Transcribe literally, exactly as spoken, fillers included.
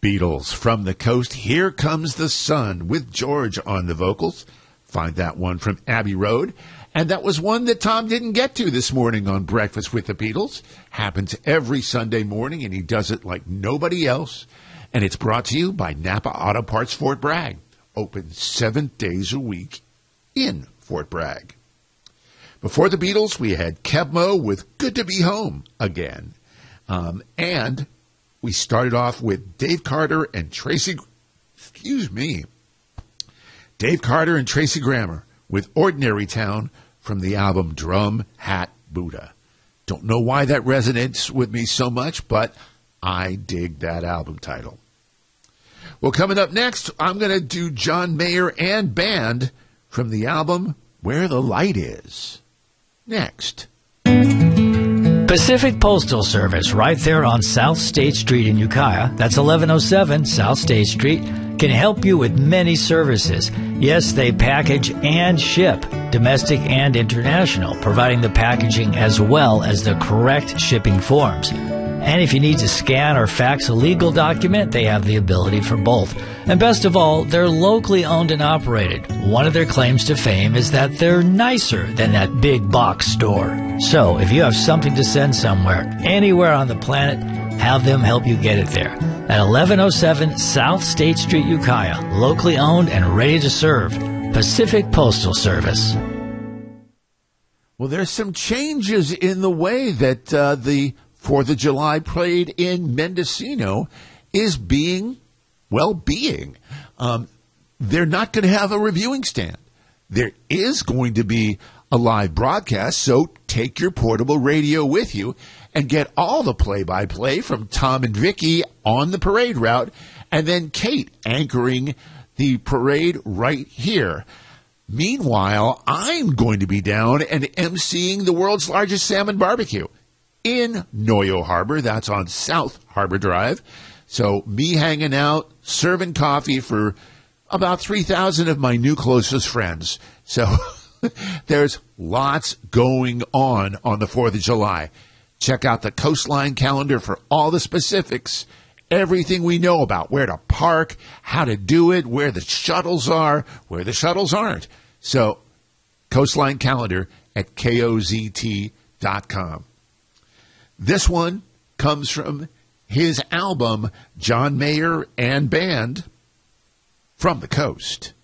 Beatles from the coast. Here Comes the Sun with George on the vocals. Find that one from Abbey Road. And that was one that Tom didn't get to this morning on Breakfast with the Beatles. Happens every Sunday morning, and he does it like nobody else. And it's brought to you by Napa Auto Parts Fort Bragg. Open seven days a week in Fort Bragg. Before the Beatles, we had Kebmo with Good to Be Home again. Um, and we started off with Dave Carter and Tracy, excuse me, Dave Carter and Tracy Grammer with Ordinary Town from the album Drum Hat Buddha. Don't know why that resonates with me so much, but I dig that album title. Well, coming up next, I'm going to do John Mayer and Band from the album Where the Light Is. Next. Pacific Postal Service, right there on South State Street in Ukiah, that's eleven oh seven South State Street, can help you with many services. Yes, they package and ship, domestic and international, providing the packaging as well as the correct shipping forms. And if you need to scan or fax a legal document, they have the ability for both. And best of all, they're locally owned and operated. One of their claims to fame is that they're nicer than that big box store. So, if you have something to send somewhere, anywhere on the planet, have them help you get it there. At eleven oh seven South State Street, Ukiah, locally owned and ready to serve. Pacific Postal Service. Well, there's some changes in the way that uh, the Fourth of July parade in Mendocino is being, well, being. Um, they're not going to have a reviewing stand. There is going to be a live broadcast, so take your portable radio with you and get all the play-by-play from Tom and Vicky on the parade route, and then Kate anchoring the parade right here. Meanwhile, I'm going to be down and emceeing the world's largest salmon barbecue in Noyo Harbor. That's on South Harbor Drive. So me hanging out, serving coffee for about three thousand of my new closest friends. So there's lots going on on the fourth of July. Check out the Coastline calendar for all the specifics, everything we know about where to park, how to do it, where the shuttles are, where the shuttles aren't. So Coastline calendar at K O Z T dot com. This one comes from his album, John Mayer and Band from the Coast.